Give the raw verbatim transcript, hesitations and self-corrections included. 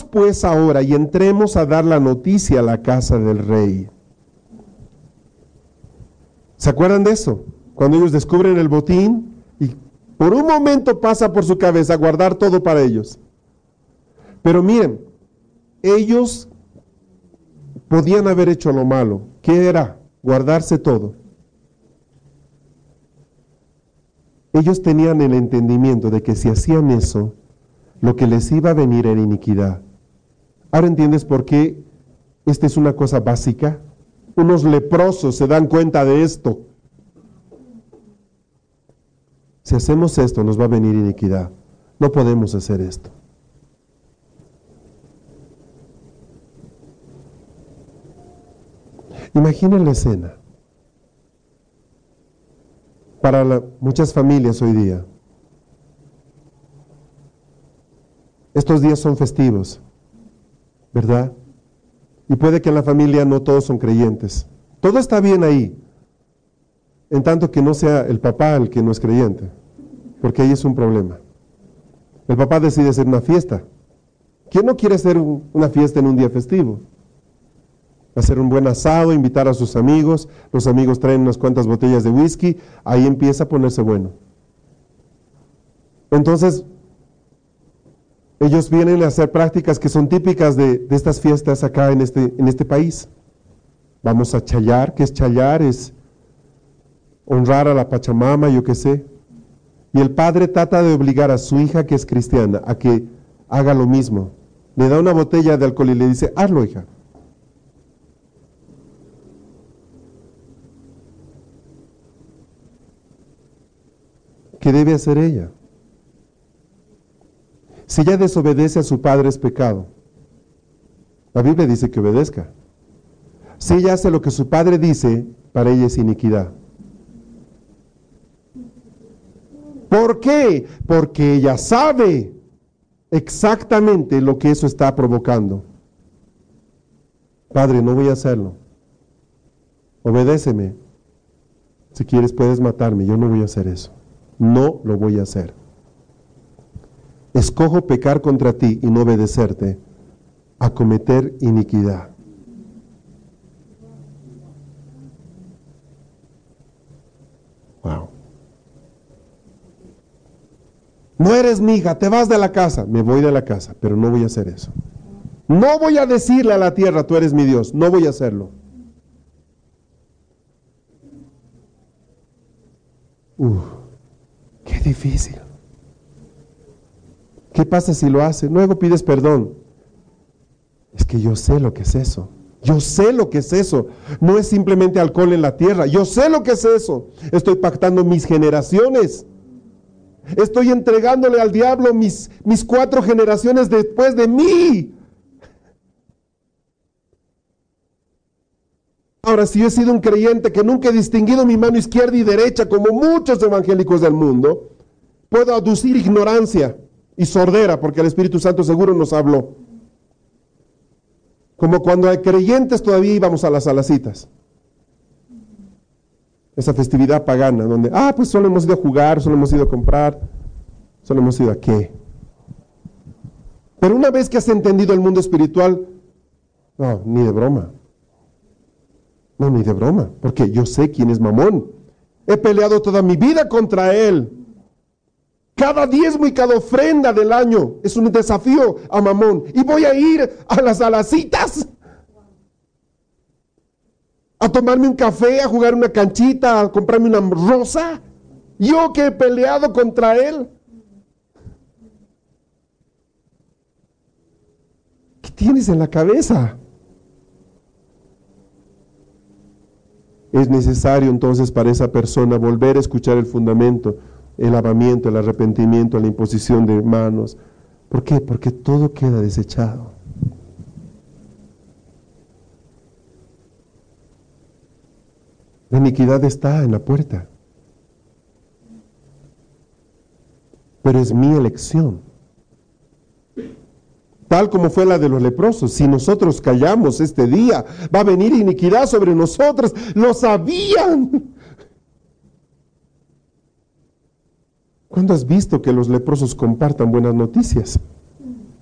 pues ahora y entremos a dar la noticia a la casa del rey. ¿Se acuerdan de eso? Cuando ellos descubren el botín y por un momento pasa por su cabeza guardar todo para ellos. Pero miren, ellos podían haber hecho lo malo. ¿Qué era? Guardarse todo. Ellos tenían el entendimiento de que si hacían eso, lo que les iba a venir era iniquidad. Ahora entiendes por qué esta es una cosa básica. Unos leprosos se dan cuenta de esto. Si hacemos esto, nos va a venir iniquidad. No podemos hacer esto. Imaginen la escena. Para la, muchas familias hoy día, estos días son festivos, ¿verdad? Y puede que en la familia no todos son creyentes. Todo está bien ahí, en tanto que no sea el papá el que no es creyente, porque ahí es un problema. El papá decide hacer una fiesta. ¿Quién no quiere hacer un, una fiesta en un día festivo? Hacer un buen asado, invitar a sus amigos, los amigos traen unas cuantas botellas de whisky, ahí empieza a ponerse bueno. Entonces, ellos vienen a hacer prácticas que son típicas de, de estas fiestas acá en este, en este país. Vamos a chayar. ¿Qué es chayar? Es honrar a la Pachamama, yo qué sé. Y el padre trata de obligar a su hija, que es cristiana, a que haga lo mismo. Le da una botella de alcohol y le dice, hazlo, hija. ¿Qué debe hacer ella? Si ella desobedece a su padre es pecado. La Biblia dice que obedezca. Si ella hace lo que su padre dice, para ella es iniquidad. ¿Por qué? Porque ella sabe exactamente lo que eso está provocando. Padre, no voy a hacerlo. Obedéceme. Si quieres puedes matarme, yo no voy a hacer eso. No lo voy a hacer. Escojo pecar contra ti y no obedecerte, a cometer iniquidad. Wow. No eres mi hija, te vas de la casa. Me voy de la casa, pero no voy a hacer eso. No voy a decirle a la tierra, tú eres mi Dios. No voy a hacerlo. Uf. Qué difícil. ¿Qué pasa si lo hace? Luego pides perdón. Es que yo sé lo que es eso. Yo sé lo que es eso. No es simplemente alcohol en la tierra. Yo sé lo que es eso. Estoy pactando mis generaciones. Estoy entregándole al diablo mis, mis cuatro generaciones después de mí. Ahora, si yo he sido un creyente que nunca he distinguido mi mano izquierda y derecha como muchos evangélicos del mundo, puedo aducir ignorancia y sordera porque el Espíritu Santo seguro nos habló. Como cuando hay creyentes todavía íbamos a las alacitas. Esa festividad pagana donde, ah, pues solo hemos ido a jugar, solo hemos ido a comprar, solo hemos ido a qué. Pero una vez que has entendido el mundo espiritual, no, ni de broma. No, ni de broma, porque yo sé quién es Mamón. He peleado toda mi vida contra él. Cada diezmo y cada ofrenda del año es un desafío a Mamón. Y voy a ir a las alacitas a tomarme un café, a jugar una canchita, a comprarme una rosa. Yo que he peleado contra él. ¿Qué tienes en la cabeza? Es necesario entonces para esa persona volver a escuchar el fundamento, el lavamiento, el arrepentimiento, la imposición de manos. ¿Por qué? Porque todo queda desechado. La iniquidad está en la puerta. Pero es mi elección. Tal como fue la de los leprosos. Si nosotros callamos este día, va a venir iniquidad sobre nosotros. ¡Lo sabían! ¿Cuándo has visto que los leprosos compartan buenas noticias?